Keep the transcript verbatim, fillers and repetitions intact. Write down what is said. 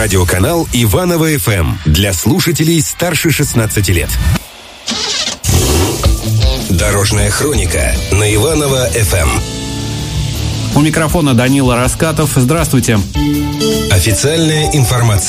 Радиоканал Иваново-эф эм для слушателей старше шестнадцати лет. Дорожная хроника на Иваново-эф эм. У микрофона Данила Раскатов. Здравствуйте. Официальная информация.